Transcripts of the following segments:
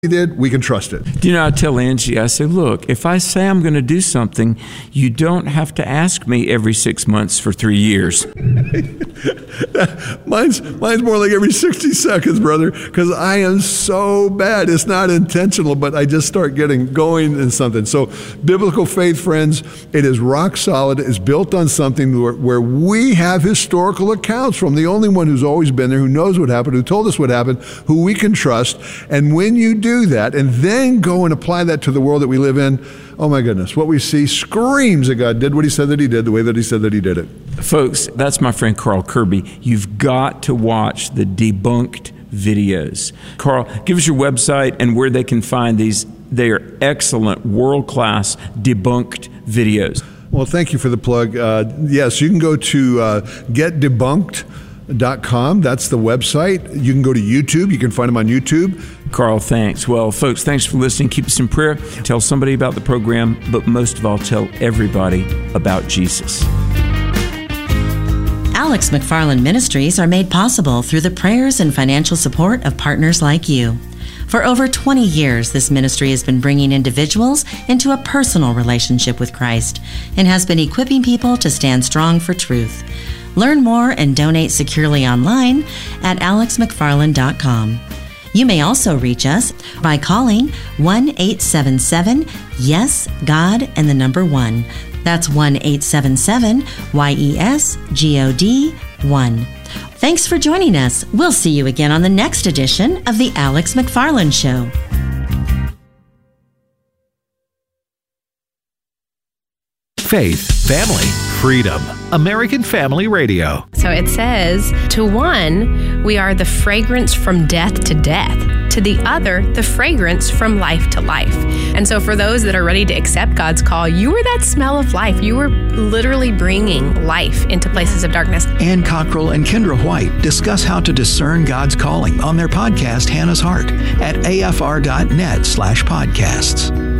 did, we can trust it. You know, I tell Angie, I say, look, if I say I'm going to do something, you don't have to ask me every 6 months for 3 years. Mine's more like every 60 seconds, brother, because I am so bad. It's not intentional, but I just start getting going in something. So biblical faith, friends, it is rock solid. It's built on something where we have historical accounts from the only one who's always been there, who knows what happened, who told us what happened, who we can trust. And when you do that and then go and apply that to the world that we live in, oh my goodness, what we see screams that God did what he said that he did, the way that he said that he did it. Folks, that's my friend Carl Kirby. You've got to watch the debunked videos. Carl, give us your website and where they can find these. They are excellent, world-class debunked videos. Well, thank you for the plug. Yes, you can go to getdebunked.com. That's the website. You can go to YouTube. You can find them on YouTube. Carl, thanks. Well, folks, thanks for listening. Keep us in prayer. Tell somebody about the program, but most of all, tell everybody about Jesus. Alex McFarland Ministries are made possible through the prayers and financial support of partners like you. For over 20 years, this ministry has been bringing individuals into a personal relationship with Christ and has been equipping people to stand strong for truth. Learn more and donate securely online at alexmcfarland.com. You may also reach us by calling 1-877-YES-GOD and the number 1. That's 1-877-YES-GOD-1. Thanks for joining us. We'll see you again on the next edition of The Alex McFarland Show. Faith, family, freedom. American Family Radio. So it says, to one, we are the fragrance from death to death. To the other, the fragrance from life to life. And so for those that are ready to accept God's call, you are that smell of life. You are literally bringing life into places of darkness. Ann Cockrell and Kendra White discuss how to discern God's calling on their podcast, Hannah's Heart, at afr.net/podcasts.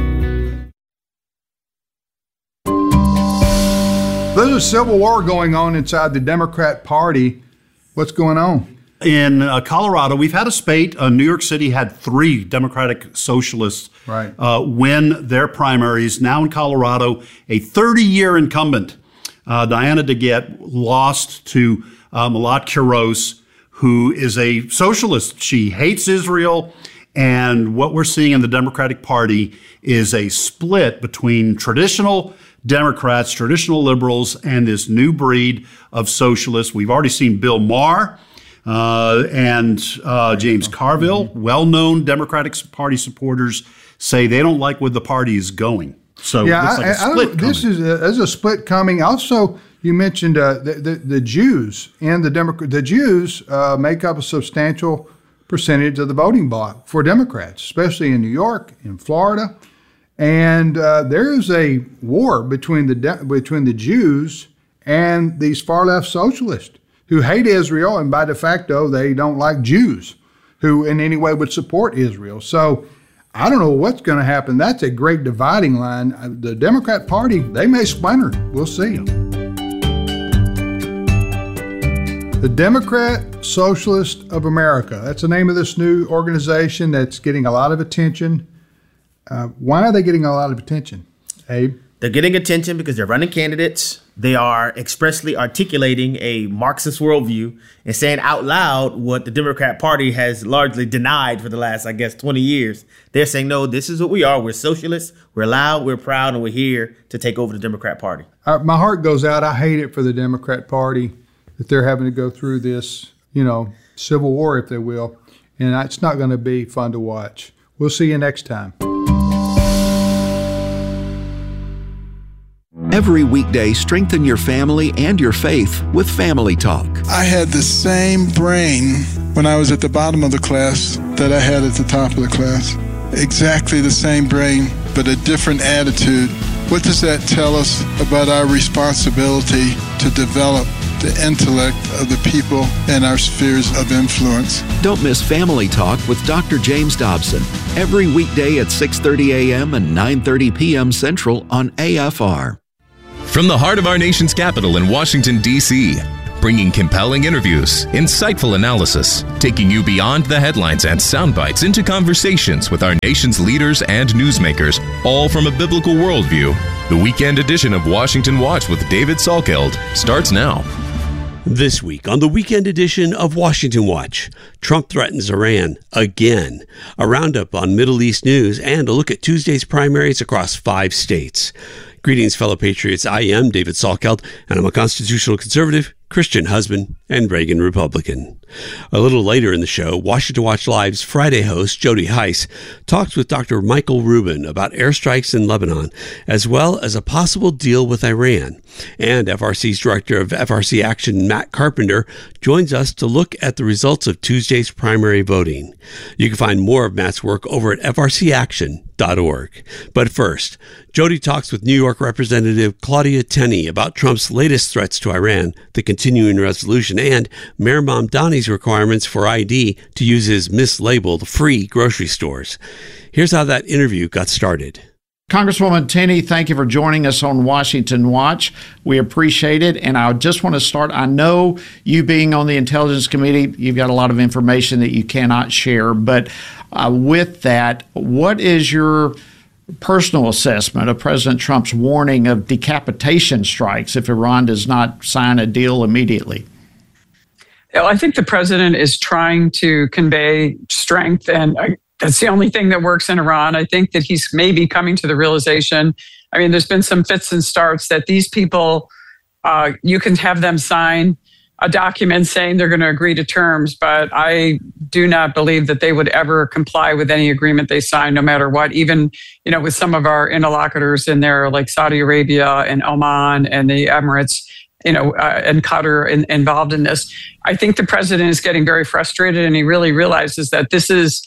There's a civil war going on inside the Democrat Party. What's going on? In Colorado, we've had a spate. New York City had 3 Democratic Socialists win their primaries. Now in Colorado, a 30-year incumbent, Diana DeGette, lost to Malat Quiroz, who is a socialist. She hates Israel. And what we're seeing in the Democratic Party is a split between traditional Democrats, traditional liberals, and this new breed of socialists. We've already seen Bill Maher and James Carville, well-known Democratic Party supporters, say they don't like where the party is going. So yeah, looks like a split coming. There's a split coming. Also, you mentioned the Jews and the Jews make up a substantial percentage of the voting bloc for Democrats, especially in New York, in Florida. And there is a war between the Jews and these far-left socialists who hate Israel, and by de facto, they don't like Jews who in any way would support Israel. So I don't know what's going to happen. That's a great dividing line. The Democrat Party, they may splinter. We'll see. The Democrat Socialist of America. That's the name of this new organization that's getting a lot of attention. Why are they getting a lot of attention, Abe? They're getting attention because they're running candidates. They are expressly articulating a Marxist worldview and saying out loud what the Democrat Party has largely denied for the last, 20 years. They're saying, no, this is what we are. We're socialists. We're loud. We're proud. And we're here to take over the Democrat Party. My heart goes out. I hate it for the Democrat Party that they're having to go through this, civil war, if they will. And it's not going to be fun to watch. We'll see you next time. Every weekday, strengthen your family and your faith with Family Talk. I had the same brain when I was at the bottom of the class that I had at the top of the class. Exactly the same brain, but a different attitude. What does that tell us about our responsibility to develop the intellect of the people in our spheres of influence? Don't miss Family Talk with Dr. James Dobson every weekday at 6:30 a.m. and 9:30 p.m. Central on AFR. From the heart of our nation's capital in Washington, D.C., bringing compelling interviews, insightful analysis, taking you beyond the headlines and sound bites into conversations with our nation's leaders and newsmakers, all from a biblical worldview. The weekend edition of Washington Watch with David Salkeld starts now. This week on the weekend edition of Washington Watch, Trump threatens Iran again, a roundup on Middle East news, and a look at Tuesday's primaries across 5 states. Greetings, fellow patriots. I am David Salkeld, and I'm a constitutional conservative, Christian husband, and Reagan Republican. A little later in the show, Washington Watch Live's Friday host, Jody Heiss, talks with Dr. Michael Rubin about airstrikes in Lebanon, as well as a possible deal with Iran. And FRC's director of FRC Action, Matt Carpenter, joins us to look at the results of Tuesday's primary voting. You can find more of Matt's work over at frcaction.org. But first, Jody talks with New York Representative Claudia Tenney about Trump's latest threats to Iran, the continuing resolution, and Mayor Mamdani's requirements for ID to use his mislabeled free grocery stores. Here's how that interview got started. Congresswoman Tenney, thank you for joining us on Washington Watch. We appreciate it. And I just want to start. I know you being on the Intelligence Committee, you've got a lot of information that you cannot share. But with that, what is your personal assessment of President Trump's warning of decapitation strikes if Iran does not sign a deal immediately? Well, I think the president is trying to convey strength, and that's the only thing that works in Iran. I think that he's maybe coming to the realization. I mean, there's been some fits and starts that these people, you can have them sign a document saying they're going to agree to terms, but I do not believe that they would ever comply with any agreement they sign, no matter what. Even, with some of our interlocutors in there, like Saudi Arabia and Oman and the Emirates, and Qatar involved in this. I think the president is getting very frustrated, and he really realizes that this is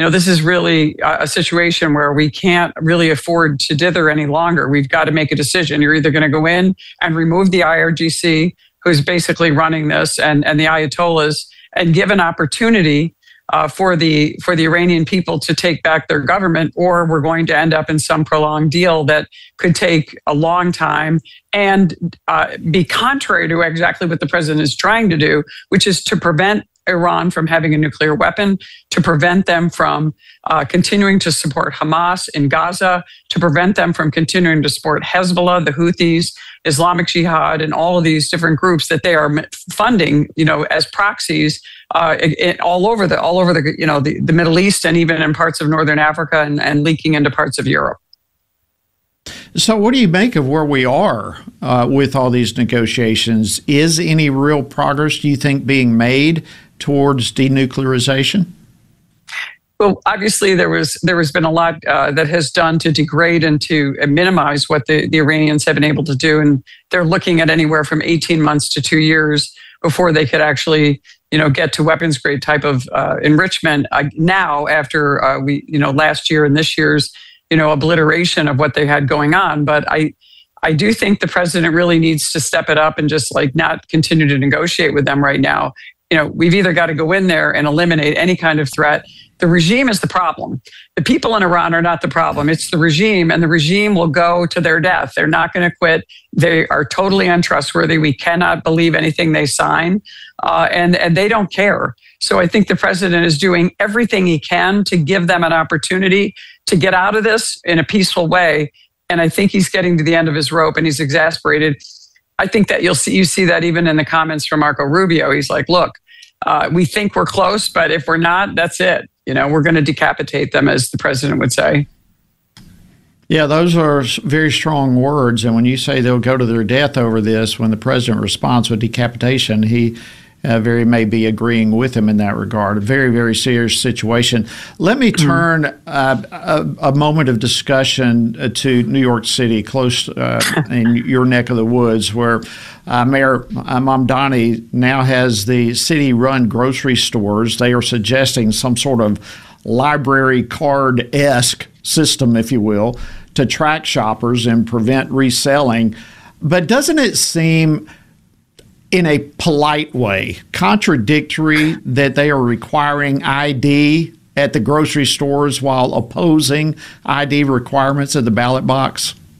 really a situation where we can't really afford to dither any longer. We've got to make a decision. You're either going to go in and remove the IRGC, who's basically running this, and the Ayatollahs, and give an opportunity for the Iranian people to take back their government, or we're going to end up in some prolonged deal that could take a long time and be contrary to exactly what the president is trying to do, which is to prevent Iran from having a nuclear weapon, to prevent them from continuing to support Hamas in Gaza, to prevent them from continuing to support Hezbollah, the Houthis, Islamic Jihad, and all of these different groups that they are funding, as proxies all over the Middle East, and even in parts of Northern Africa, and leaking into parts of Europe. So what do you make of where we are with all these negotiations? Is any real progress, do you think, being made towards denuclearization? Well, obviously there has been a lot that has done to degrade and to minimize what the Iranians have been able to do, and they're looking at anywhere from 18 months to 2 years before they could actually, get to weapons grade type of enrichment. Now, after last year and this year's, obliteration of what they had going on, but I do think the president really needs to step it up and just not continue to negotiate with them right now. We've either got to go in there and eliminate any kind of threat. The regime is the problem. The people in Iran are not the problem. It's the regime, and the regime will go to their death. They're not going to quit. They are totally untrustworthy. We cannot believe anything they sign, and they don't care. So I think the president is doing everything he can to give them an opportunity to get out of this in a peaceful way. And I think he's getting to the end of his rope, and he's exasperated. I think that you see that even in the comments from Marco Rubio. He's like, look, we think we're close, but if we're not, that's it. We're going to decapitate them, as the president would say. Yeah, those are very strong words. And when you say they'll go to their death over this, when the president responds with decapitation, he very may be agreeing with him in that regard. A very, very serious situation. Let me turn a moment of discussion to New York City, close in your neck of the woods, where Mayor Mamdani now has the city-run grocery stores. They are suggesting some sort of library card-esque system, if you will, to track shoppers and prevent reselling. But doesn't it seem, in a polite way, contradictory that they are requiring ID at the grocery stores while opposing ID requirements at the ballot box?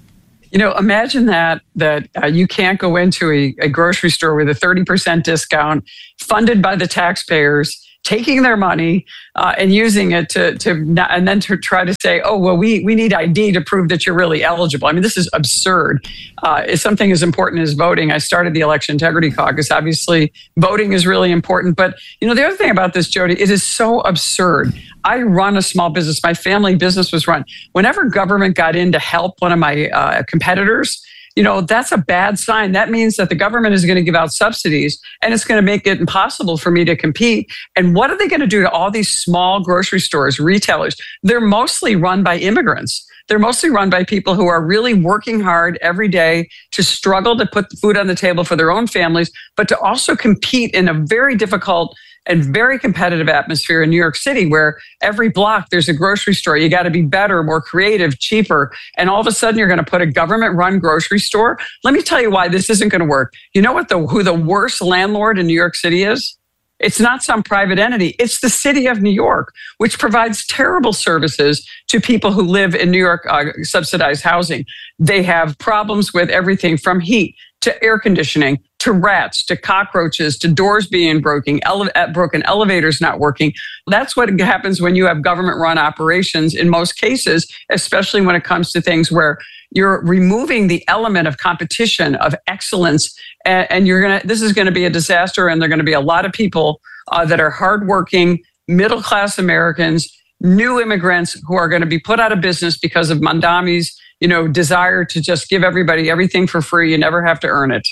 Imagine that you can't go into a grocery store with a 30% discount funded by the taxpayers, taking their money and using it and then to try to say, oh, well, we need ID to prove that you're really eligible. I mean, this is absurd. It's something as important as voting. I started the Election Integrity Caucus. Obviously, voting is really important. But, the other thing about this, Jody, it is so absurd. I run a small business. My family business was run. Whenever government got in to help one of my competitors, that's a bad sign. That means that the government is going to give out subsidies and it's going to make it impossible for me to compete. And what are they going to do to all these small grocery stores, retailers? They're mostly run by immigrants. They're mostly run by people who are really working hard every day to struggle to put food on the table for their own families, but to also compete in a very difficult and very competitive atmosphere in New York City, where every block there's a grocery store. You got to be better, more creative, cheaper. And all of a sudden you're going to put a government-run grocery store. Let me tell you why this isn't going to work. You know who the worst landlord in New York City is? It's not some private entity. It's the city of New York, which provides terrible services to people who live in New York subsidized housing. They have problems with everything from heat to air conditioning, to rats, to cockroaches, to doors being broken, elevators not working. That's what happens when you have government-run operations in most cases, especially when it comes to things where you're removing the element of competition, of excellence, and this is going to be a disaster, and there are going to be a lot of people that are hardworking, middle-class Americans, new immigrants who are going to be put out of business because of Mamdani's desire to just give everybody everything for free. You never have to earn it.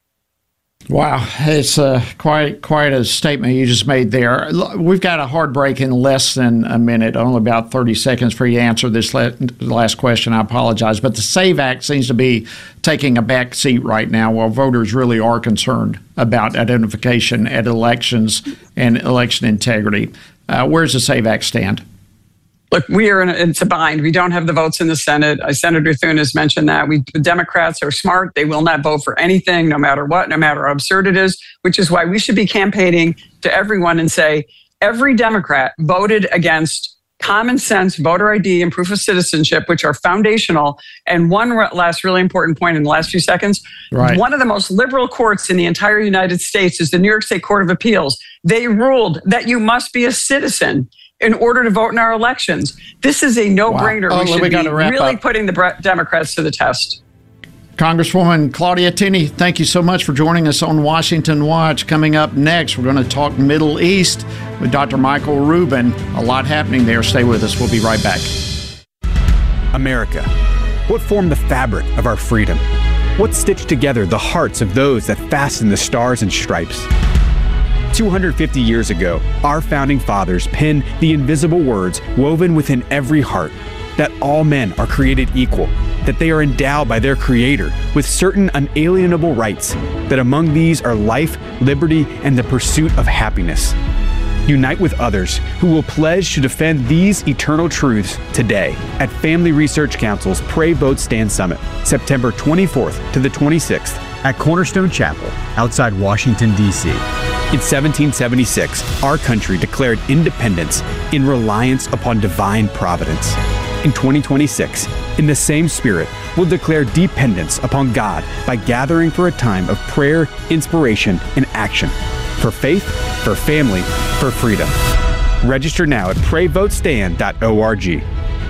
Wow, it's quite a statement you just made there. We've got a hard break in less than a minute, only about 30 seconds for you to answer this last question. I apologize. But the SAVE Act seems to be taking a back seat right now while voters really are concerned about identification at elections and election integrity. Where does the SAVE Act stand? Look, we are it's a bind. We don't have the votes in the Senate. Senator Thune has mentioned that. The Democrats are smart. They will not vote for anything, no matter what, no matter how absurd it is, which is why we should be campaigning to everyone and say, every Democrat voted against common sense, voter ID, and proof of citizenship, which are foundational. And one last really important point in the last few seconds, right. One of the most liberal courts in the entire United States is the New York State Court of Appeals. They ruled that you must be a citizen in order to vote in our elections. This is a no-brainer. Wow. We should be really putting the Democrats to the test. Congresswoman Claudia Tenney, thank you so much for joining us on Washington Watch. Coming up next, we're going to talk Middle East with Dr. Michael Rubin. A lot happening there. Stay with us. We'll be right back. America. What formed the fabric of our freedom? What stitched together the hearts of those that fastened the stars and stripes? 250 years ago, our founding fathers penned the invisible words woven within every heart, that all men are created equal, that they are endowed by their Creator with certain unalienable rights, that among these are life, liberty, and the pursuit of happiness. Unite with others who will pledge to defend these eternal truths today at Family Research Council's Pray Vote Stand Summit, September 24th to the 26th at Cornerstone Chapel outside Washington, D.C. In 1776, our country declared independence in reliance upon divine providence. In 2026, in the same spirit, we'll declare dependence upon God by gathering for a time of prayer, inspiration, and action. For faith, for family, for freedom. Register now at PrayVoteStand.org.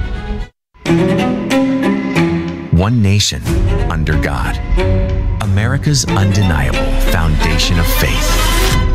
One nation under God. America's undeniable foundation of faith.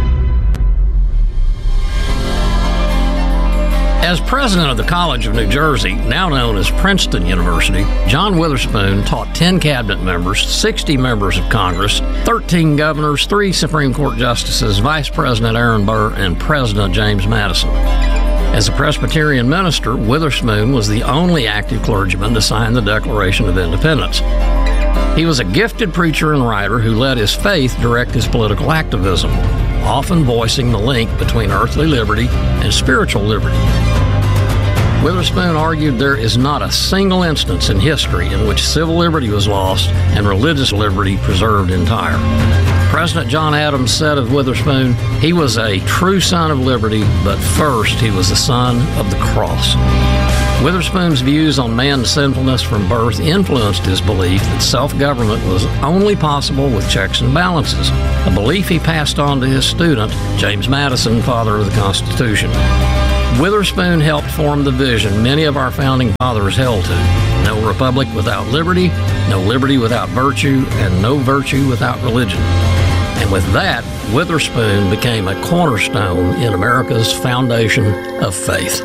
As president of the College of New Jersey, now known as Princeton University, John Witherspoon taught 10 cabinet members, 60 members of Congress, 13 governors, 3 Supreme Court justices, Vice President Aaron Burr, and President James Madison. As a Presbyterian minister, Witherspoon was the only active clergyman to sign the Declaration of Independence. He was a gifted preacher and writer who let his faith direct his political activism, often voicing the link between earthly liberty and spiritual liberty. Witherspoon argued there is not a single instance in history in which civil liberty was lost and religious liberty preserved entire. President John Adams said of Witherspoon, he was a true son of liberty, but first he was a son of the cross. Witherspoon's views on man's sinfulness from birth influenced his belief that self-government was only possible with checks and balances, a belief he passed on to his student, James Madison, father of the Constitution. Witherspoon helped form the vision many of our founding fathers held to: no republic without liberty, no liberty without virtue, and no virtue without religion. And with that, Witherspoon became a cornerstone in America's foundation of faith.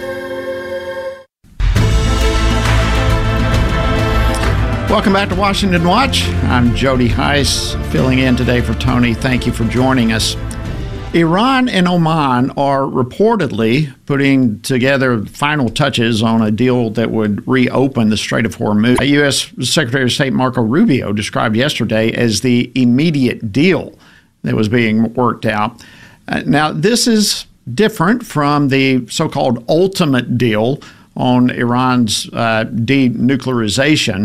Welcome back to Washington Watch. I'm Jody Heiss, filling in today for Tony. Thank you for joining us. Iran and Oman are reportedly putting together final touches on a deal that would reopen the Strait of Hormuz. U.S. Secretary of State Marco Rubio described yesterday as the immediate deal that was being worked out. Now, this is different from the so-called ultimate deal on Iran's denuclearization.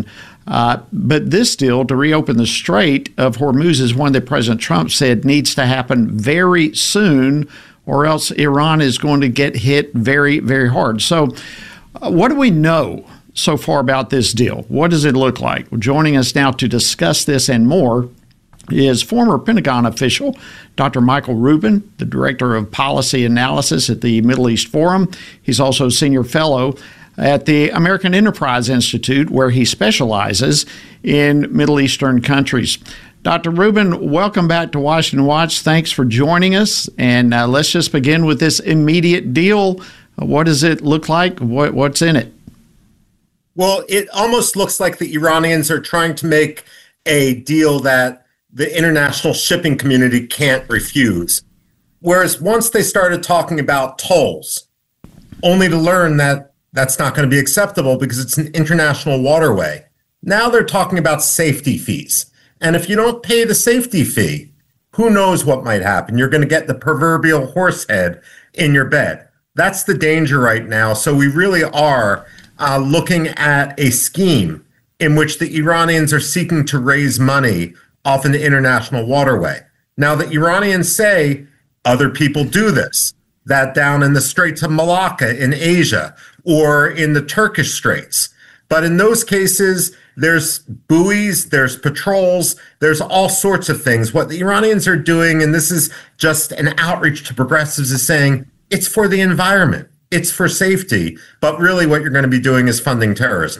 But this deal to reopen the Strait of Hormuz is one that President Trump said needs to happen very soon, or else Iran is going to get hit very, very hard. So what do we know so far about this deal? What does it look like? Well, joining us now to discuss this and more is former Pentagon official Dr. Michael Rubin, the Director of Policy Analysis at the Middle East Forum. He's also Senior Fellow at the American Enterprise Institute, where he specializes in Middle Eastern countries. Dr. Rubin, welcome back to Washington Watch. Thanks for joining us. And let's just begin with this immediate deal. What does it look like? What's in it? Well, it almost looks like the Iranians are trying to make a deal that the international shipping community can't refuse. Whereas once they started talking about tolls, only to learn that that's not going to be acceptable because it's an international waterway. Now they're talking about safety fees. And if you don't pay the safety fee, who knows what might happen? You're going to get the proverbial horse head in your bed. That's the danger right now. So we really are looking at a scheme in which the Iranians are seeking to raise money off an international waterway. Now, the Iranians say other people do this, that down in the Straits of Malacca in Asia or in the Turkish Straits. But in those cases, there's buoys, there's patrols, there's all sorts of things. What the Iranians are doing, and this is just an outreach to progressives, is saying it's for the environment, it's for safety, but really what you're going to be doing is funding terrorism.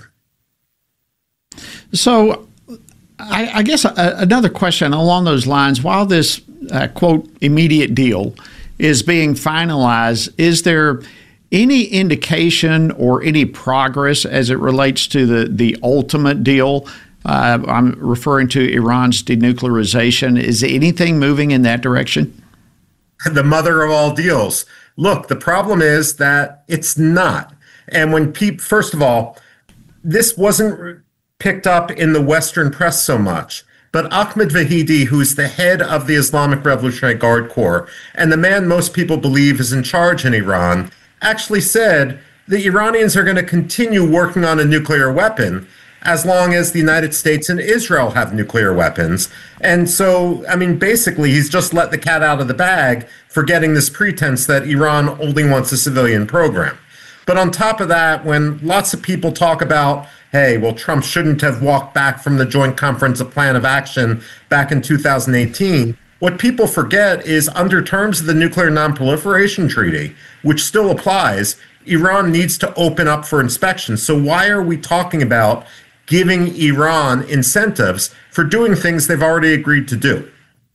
So I guess another question along those lines, while this, quote, immediate deal is being finalized, is there any indication or any progress as it relates to the ultimate deal? I'm referring to Iran's denuclearization. Is anything moving in that direction? The mother of all deals. Look, the problem is that it's not. And when first of all, this wasn't picked up in the Western press so much. But Ahmed Vahidi, who's the head of the Islamic Revolutionary Guard Corps, and the man most people believe is in charge in Iran, actually said the Iranians are going to continue working on a nuclear weapon as long as the United States and Israel have nuclear weapons. And so, I mean, basically, he's just let the cat out of the bag for getting this pretense that Iran only wants a civilian program. But on top of that, when lots of people talk about, hey, well, Trump shouldn't have walked back from the Joint Conference of Plan of Action back in 2018, what people forget is under terms of the Nuclear Non-Proliferation Treaty, which still applies, Iran needs to open up for inspection. So why are we talking about giving Iran incentives for doing things they've already agreed to do?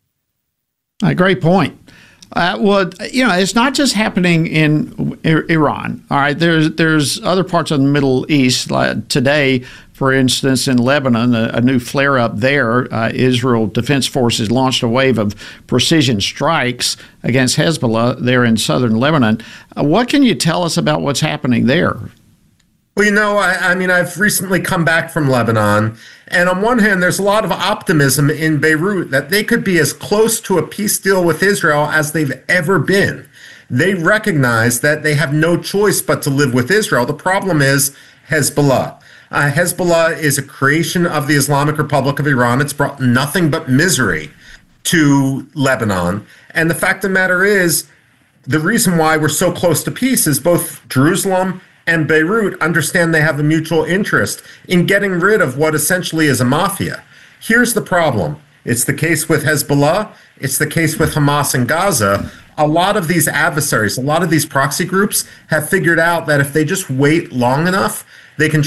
A great point. Well, you know, it's not just happening in Iran. All right, there's other parts of the Middle East. Like today, for instance, in Lebanon, a new flare-up there. Israel Defense Forces launched a wave of precision strikes against Hezbollah there in southern Lebanon. What can you tell us about what's happening there? Well, you know, I mean, I've recently come back from Lebanon, and on one hand, there's a lot of optimism in Beirut that they could be as close to a peace deal with Israel as they've ever been. They recognize that they have no choice but to live with Israel. The problem is Hezbollah. Hezbollah is a creation of the Islamic Republic of Iran. It's brought nothing but misery to Lebanon. And the fact of the matter is, the reason why we're so close to peace is both Jerusalem and Beirut understand they have a mutual interest in getting rid of what essentially is a mafia. Here's the problem. It's the case with Hezbollah. It's the case with Hamas in Gaza. A lot of these adversaries, a lot of these proxy groups have figured out that if they just wait long enough, they can